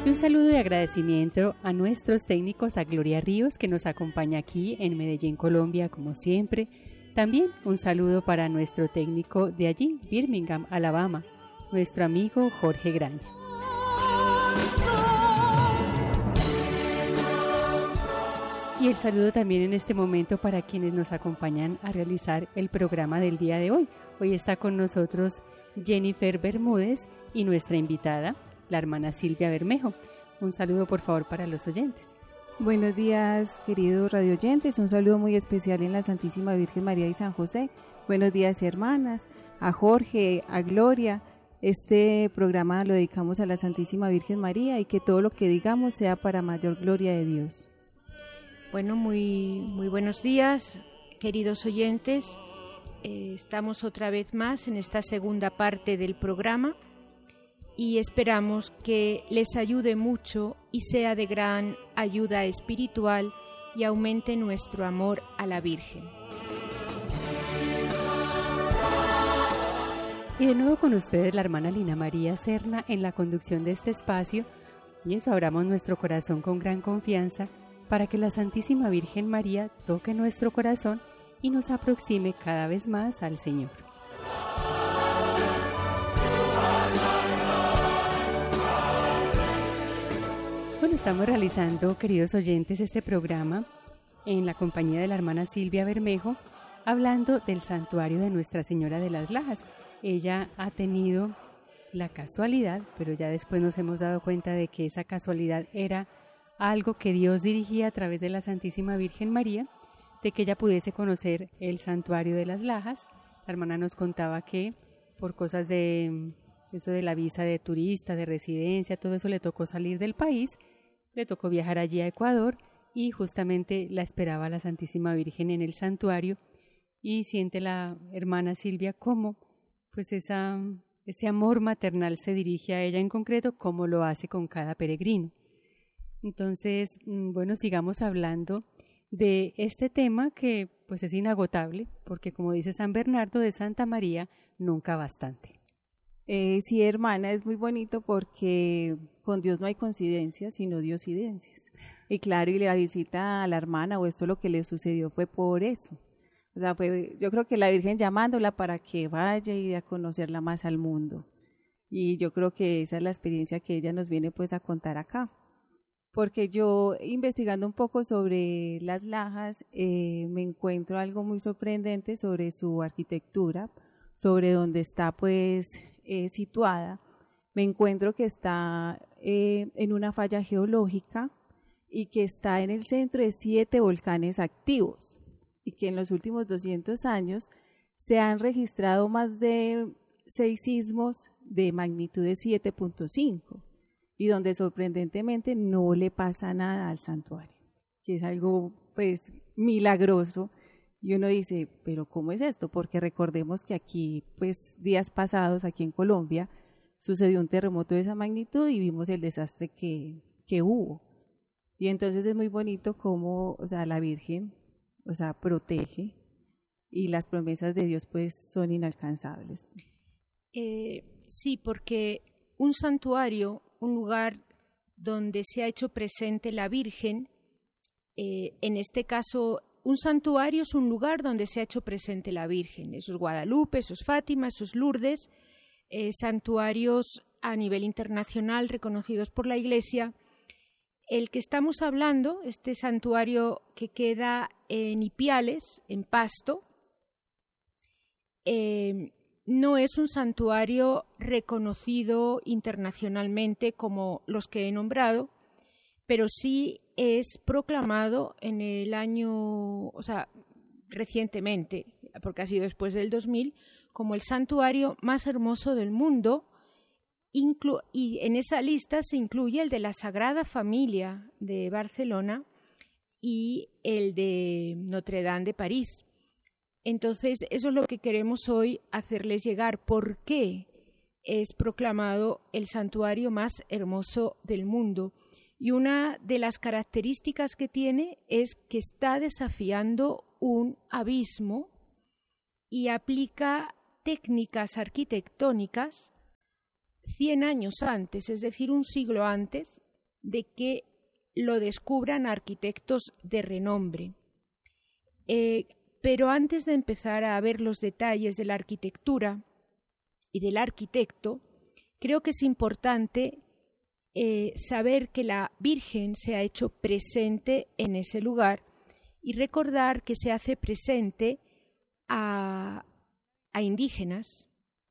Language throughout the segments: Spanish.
Y un saludo de agradecimiento a nuestros técnicos, a Gloria Ríos, que nos acompaña aquí en Medellín, Colombia, como siempre. También un saludo para nuestro técnico de allí, Birmingham, Alabama, nuestro amigo Jorge Graña. Y el saludo también en este momento para quienes nos acompañan a realizar el programa del día de hoy. Hoy está con nosotros Jennifer Bermúdez y nuestra invitada, la hermana Silvia Bermejo. Un saludo, por favor, para los oyentes. Buenos días, queridos radioyentes. Un saludo muy especial en la Santísima Virgen María y San José. Buenos días, hermanas, a Jorge, a Gloria. Este programa lo dedicamos a la Santísima Virgen María y que todo lo que digamos sea para mayor gloria de Dios. Bueno, muy buenos días, queridos oyentes. Estamos otra vez más en esta segunda parte del programa y esperamos que les ayude mucho y sea de gran ayuda espiritual y aumente nuestro amor a la Virgen. Y de nuevo con ustedes la hermana Lina María Serna en la conducción de este espacio, y eso abramos nuestro corazón con gran confianza para que la Santísima Virgen María toque nuestro corazón y nos aproxime cada vez más al Señor. Bueno, estamos realizando, queridos oyentes, este programa en la compañía de la hermana Silvia Bermejo, hablando del santuario de Nuestra Señora de las Lajas. Ella ha tenido la casualidad, pero ya después nos hemos dado cuenta de que esa casualidad era algo que Dios dirigía a través de la Santísima Virgen María, de que ella pudiese conocer el santuario de las Lajas. La hermana nos contaba que por cosas de eso de la visa de turista, de residencia, todo eso le tocó salir del país, le tocó viajar allí a Ecuador y justamente la esperaba la Santísima Virgen en el santuario, y siente la hermana Silvia cómo pues ese amor maternal se dirige a ella en concreto, como lo hace con cada peregrino. Entonces, bueno, sigamos hablando de este tema que pues es inagotable, porque como dice San Bernardo de Santa María, nunca bastante. Sí, hermana, es muy bonito porque con Dios no hay coincidencias, sino diosidencias. Y claro, y la visita a la hermana o esto lo que le sucedió fue por eso. O sea, yo creo que la Virgen llamándola para que vaya y a conocerla más al mundo. Y yo creo que esa es la experiencia que ella nos viene pues a contar acá. Porque yo, investigando un poco sobre las Lajas, me encuentro algo muy sorprendente sobre su arquitectura, sobre dónde está pues situada. Me encuentro que está en una falla geológica y que está en el centro de 7 volcanes activos, y que en los últimos 200 años se han registrado más de 6 sismos de magnitud de 7.5. y donde sorprendentemente no le pasa nada al santuario, que es algo pues milagroso. Y uno dice, pero ¿cómo es esto? Porque recordemos que aquí, pues días pasados, aquí en Colombia, sucedió un terremoto de esa magnitud y vimos el desastre que hubo. Y entonces es muy bonito cómo, o sea, la Virgen, o sea, protege, y las promesas de Dios pues son inalcanzables. Sí, porque un santuario, un lugar donde se ha hecho presente la Virgen, en este caso, un santuario es un lugar donde se ha hecho presente la Virgen. Eso es Guadalupe, eso es Fátima, eso es Lourdes, santuarios a nivel internacional reconocidos por la Iglesia. El que estamos hablando, este santuario que queda en Ipiales, en Pasto, no es un santuario reconocido internacionalmente como los que he nombrado, pero sí es proclamado en el año, o sea, recientemente, porque ha sido después del 2000, como el santuario más hermoso del mundo, y en esa lista se incluye el de la Sagrada Familia de Barcelona y el de Notre Dame de París. Entonces, eso es lo que queremos hoy hacerles llegar. ¿Por qué es proclamado el santuario más hermoso del mundo? Y una de las características que tiene es que está desafiando un abismo y aplica técnicas arquitectónicas 100 años antes, es decir, un siglo antes de que lo descubran arquitectos de renombre. Pero antes de empezar a ver los detalles de la arquitectura y del arquitecto, creo que es importante saber que la Virgen se ha hecho presente en ese lugar y recordar que se hace presente a indígenas.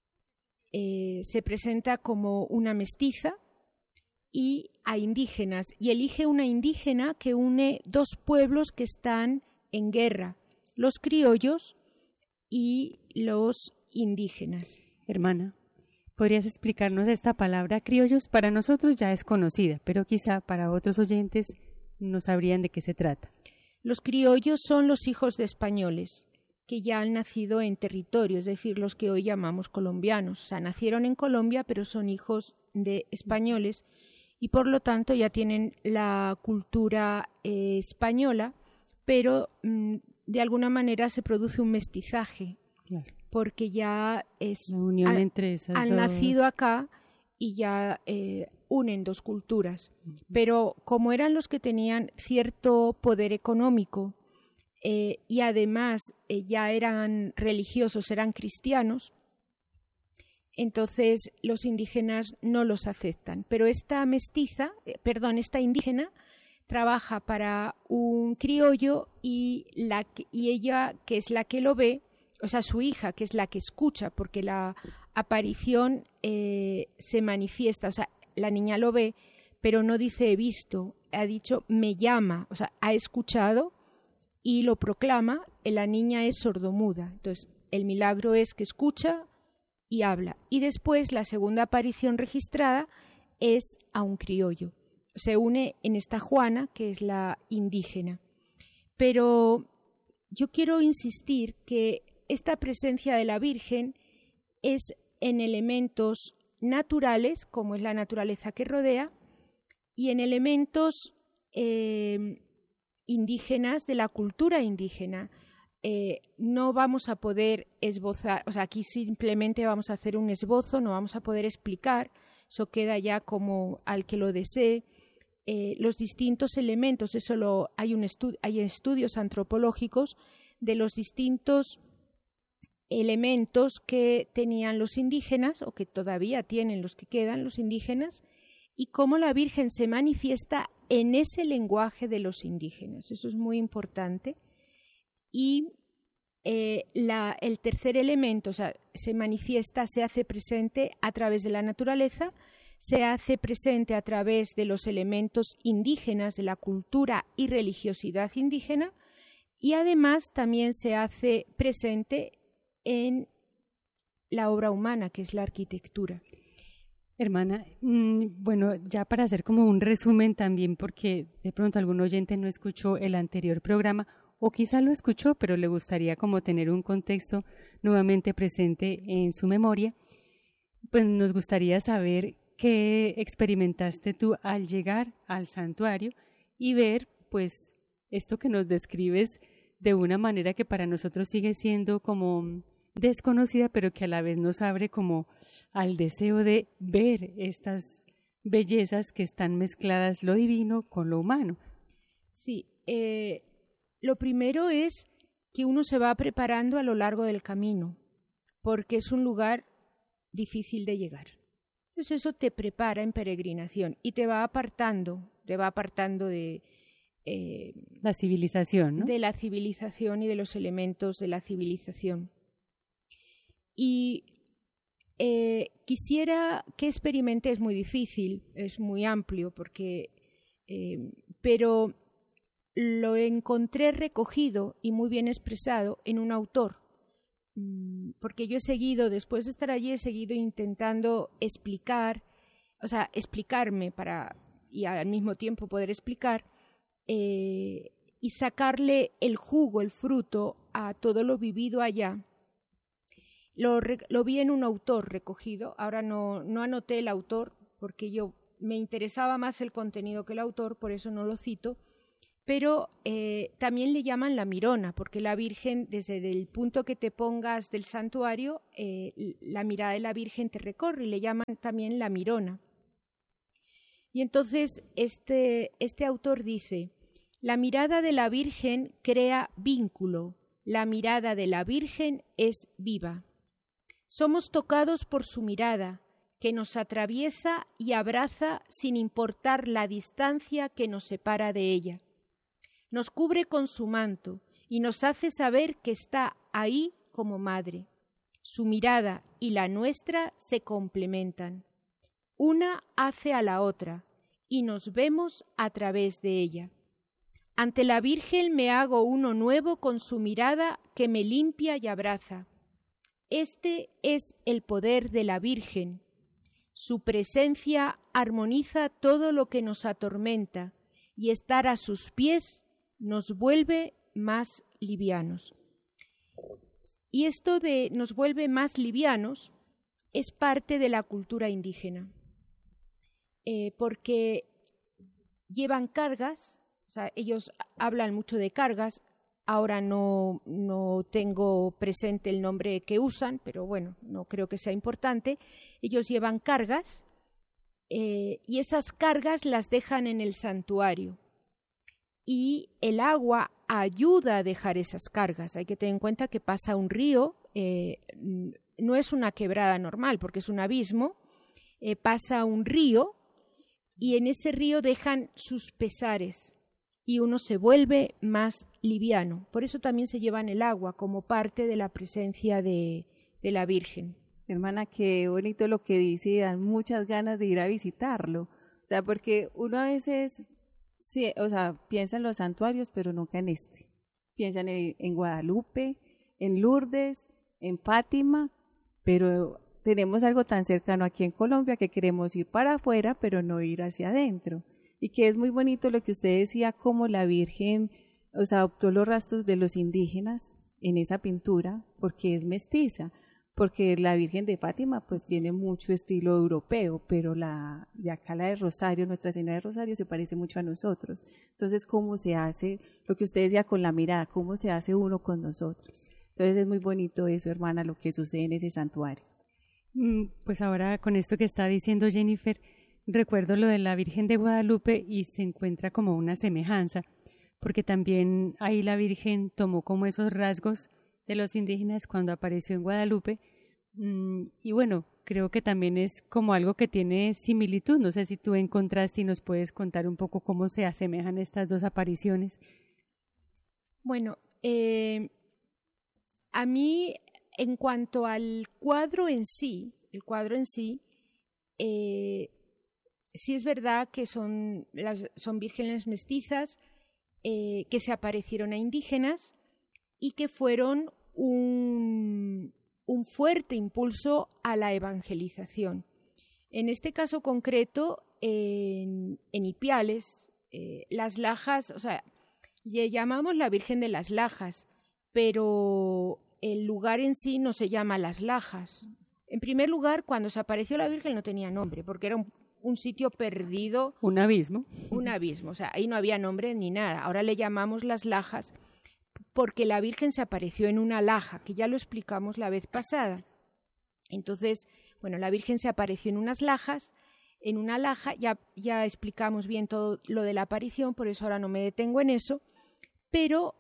Se presenta como una mestiza y a indígenas, y elige una indígena que une dos pueblos que están en guerra, los criollos y los indígenas. Hermana, ¿podrías explicarnos esta palabra criollos? Para nosotros ya es conocida, pero quizá para otros oyentes no sabrían de qué se trata. Los criollos son los hijos de españoles que ya han nacido en territorio, es decir, los que hoy llamamos colombianos. O sea, nacieron en Colombia, pero son hijos de españoles y por lo tanto ya tienen la cultura española, pero de alguna manera se produce un mestizaje, claro, porque ya la unión entre esas han dos. nacido acá y ya unen dos culturas. Pero como eran los que tenían cierto poder económico y además ya eran religiosos, eran cristianos, entonces los indígenas no los aceptan. Pero esta indígena trabaja para un criollo y ella, que es la que lo ve, o sea, su hija, que es la que escucha, porque la aparición se manifiesta, o sea, la niña lo ve, pero no dice he visto, ha dicho me llama, o sea, ha escuchado y lo proclama. La niña es sordomuda, entonces el milagro es que escucha y habla. Y después la segunda aparición registrada es a un criollo. Se une en esta Juana, que es la indígena. Pero yo quiero insistir que esta presencia de la Virgen es en elementos naturales, como es la naturaleza que rodea, y en elementos indígenas, de la cultura indígena. No vamos a poder esbozar, o sea, aquí simplemente vamos a hacer un esbozo, no vamos a poder explicar, eso queda ya como al que lo desee. Los distintos elementos, hay estudios antropológicos de los distintos elementos que tenían los indígenas o que todavía tienen los que quedan, los indígenas, y cómo la Virgen se manifiesta en ese lenguaje de los indígenas. Eso es muy importante. Y el tercer elemento, o sea, se manifiesta, se hace presente a través de la naturaleza, se hace presente a través de los elementos indígenas, de la cultura y religiosidad indígena, y además también se hace presente en la obra humana, que es la arquitectura. Hermana, bueno, ya para hacer como un resumen también, porque de pronto algún oyente no escuchó el anterior programa, o quizá lo escuchó, pero le gustaría como tener un contexto nuevamente presente en su memoria, pues nos gustaría saber qué experimentaste tú al llegar al santuario y ver, pues, esto que nos describes de una manera que para nosotros sigue siendo como desconocida, pero que a la vez nos abre como al deseo de ver estas bellezas que están mezcladas lo divino con lo humano. Sí, lo primero es que uno se va preparando a lo largo del camino, porque es un lugar difícil de llegar. Entonces eso te prepara en peregrinación y te va apartando de la civilización, ¿no? De la civilización y de los elementos de la civilización. Y quisiera que experimente, es muy difícil, es muy amplio, pero lo encontré recogido y muy bien expresado en un autor, porque yo he seguido, después de estar allí, he seguido intentando explicarme y al mismo tiempo poder explicar y sacarle el jugo, el fruto a todo lo vivido allá. Lo vi en un autor recogido, ahora no anoté el autor porque me interesaba más el contenido que el autor, por eso no lo cito, pero también le llaman la mirona, porque la Virgen, desde el punto que te pongas del santuario, la mirada de la Virgen te recorre y le llaman también la mirona. Y entonces este autor dice: la mirada de la Virgen crea vínculo, la mirada de la Virgen es viva. Somos tocados por su mirada, que nos atraviesa y abraza sin importar la distancia que nos separa de ella. Nos cubre con su manto y nos hace saber que está ahí como madre. Su mirada y la nuestra se complementan. Una hace a la otra y nos vemos a través de ella. Ante la Virgen me hago uno nuevo con su mirada que me limpia y abraza. Este es el poder de la Virgen. Su presencia armoniza todo lo que nos atormenta y estar a sus pies nos vuelve más livianos. Y esto de nos vuelve más livianos es parte de la cultura indígena, porque llevan cargas, o sea, ellos hablan mucho de cargas. Ahora no tengo presente el nombre que usan, pero bueno, no creo que sea importante. Ellos llevan cargas y esas cargas las dejan en el santuario. Y el agua ayuda a dejar esas cargas. Hay que tener en cuenta que pasa un río, no es una quebrada normal porque es un abismo, pasa un río y en ese río dejan sus pesares y uno se vuelve más liviano. Por eso también se llevan el agua como parte de la presencia de la Virgen. Hermana, qué bonito lo que dice y dan muchas ganas de ir a visitarlo. O sea, porque uno a veces sí, o sea, piensa en los santuarios, pero nunca en este. Piensan en Guadalupe, en Lourdes, en Fátima, pero tenemos algo tan cercano aquí en Colombia que queremos ir para afuera, pero no ir hacia adentro. Y que es muy bonito lo que usted decía, como la Virgen, o sea, adoptó los rastros de los indígenas en esa pintura, porque es mestiza, porque la Virgen de Fátima pues tiene mucho estilo europeo, pero la de acá, la de Rosario, Nuestra Señora de Rosario, se parece mucho a nosotros. Entonces, ¿cómo se hace lo que usted decía con la mirada? ¿Cómo se hace uno con nosotros? Entonces es muy bonito eso, hermana, lo que sucede en ese santuario. Pues ahora con esto que está diciendo Jennifer, recuerdo lo de la Virgen de Guadalupe y se encuentra como una semejanza, porque también ahí la Virgen tomó como esos rasgos de los indígenas cuando apareció en Guadalupe, y bueno, creo que también es como algo que tiene similitud. No sé si tú encontraste y nos puedes contar un poco cómo se asemejan estas dos apariciones. Bueno, a mí, en cuanto al cuadro en sí, sí es verdad que son vírgenes mestizas que se aparecieron a indígenas y que fueron un fuerte impulso a la evangelización. En este caso concreto, en Ipiales, las Lajas, o sea, le llamamos la Virgen de las Lajas, pero el lugar en sí no se llama Las Lajas. En primer lugar, cuando se apareció la Virgen no tenía nombre, porque era un sitio perdido. Un abismo. Un abismo, o sea, ahí no había nombre ni nada. Ahora le llamamos Las Lajas porque la Virgen se apareció en una laja, que ya lo explicamos la vez pasada. Entonces, bueno, la Virgen se apareció en unas lajas, en una laja, ya explicamos bien todo lo de la aparición, por eso ahora no me detengo en eso, pero,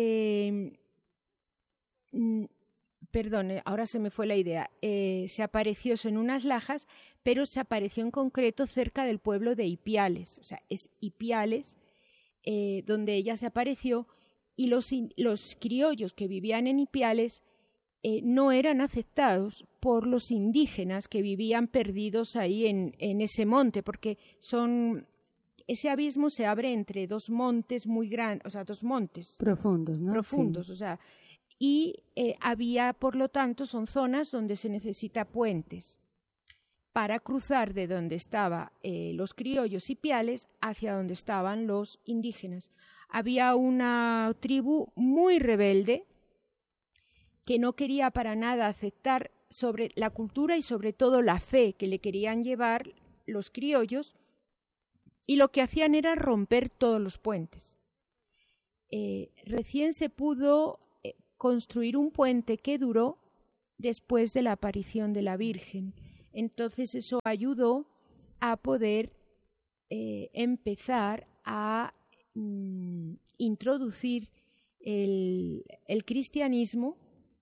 ahora se me fue la idea, se apareció en unas lajas, pero se apareció en concreto cerca del pueblo de Ipiales, o sea, es Ipiales, donde ella se apareció, y los criollos que vivían en Ipiales no eran aceptados por los indígenas que vivían perdidos ahí en ese monte, porque ese abismo se abre entre dos montes muy grandes, o sea, dos montes profundos, ¿no? Profundos, sí. O sea, y había, por lo tanto, son zonas donde se necesita puentes para cruzar de donde estaban los criollos Ipiales hacia donde estaban los indígenas. Había una tribu muy rebelde que no quería para nada aceptar sobre la cultura y sobre todo la fe que le querían llevar los criollos, y lo que hacían era romper todos los puentes. Recién se pudo construir un puente que duró después de la aparición de la Virgen. Entonces eso ayudó a poder empezar a introducir el cristianismo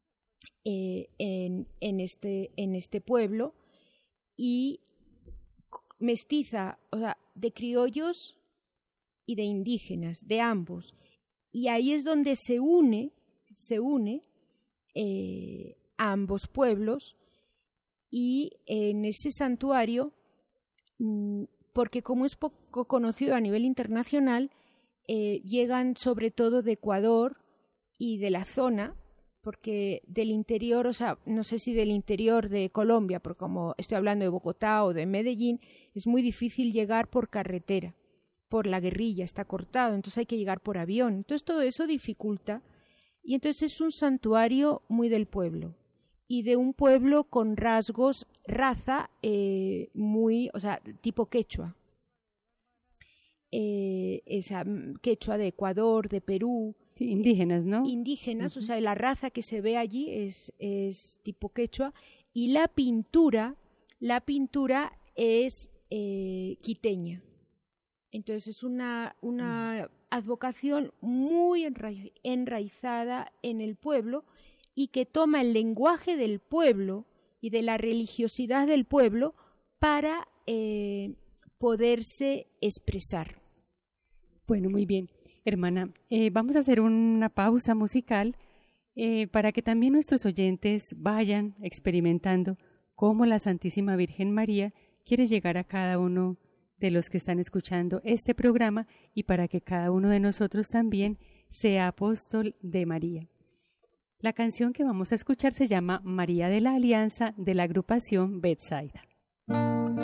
en este pueblo, y mestiza, o sea, de criollos y de indígenas, de ambos. Y ahí es donde se une a ambos pueblos, y en ese santuario, porque como es poco conocido a nivel internacional, llegan sobre todo de Ecuador y de la zona, porque del interior, o sea, no sé si del interior de Colombia, porque como estoy hablando de Bogotá o de Medellín, es muy difícil llegar por carretera, por la guerrilla, está cortado, entonces hay que llegar por avión. Entonces todo eso dificulta, y entonces es un santuario muy del pueblo, y de un pueblo con rasgos, raza, muy, o sea, tipo quechua. Esa quechua de Ecuador, de Perú. Sí, indígenas, ¿no? Indígenas, o sea, la raza que se ve allí es tipo quechua, y la pintura es quiteña. Entonces es una advocación muy enraizada en el pueblo, y que toma el lenguaje del pueblo y de la religiosidad del pueblo para poderse expresar. Bueno, muy bien. Hermana, vamos a hacer una pausa musical para que también nuestros oyentes vayan experimentando cómo la Santísima Virgen María quiere llegar a cada uno de los que están escuchando este programa, y para que cada uno de nosotros también sea apóstol de María. La canción que vamos a escuchar se llama María de la Alianza, de la agrupación Betsaida.